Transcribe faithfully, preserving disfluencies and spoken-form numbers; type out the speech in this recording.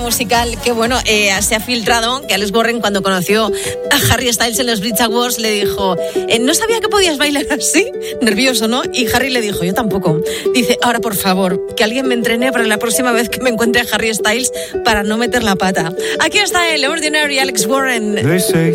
Musical que bueno, eh, se ha filtrado que Alex Warren, cuando conoció a Harry Styles en los Brit Awards, le dijo, eh, no sabía que podías bailar así, nervioso, ¿no? Y Harry le dijo, yo tampoco. Dice, ahora por favor, que alguien me entrene para la próxima vez que me encuentre a Harry Styles para no meter la pata. Aquí está el Ordinary Alex Warren.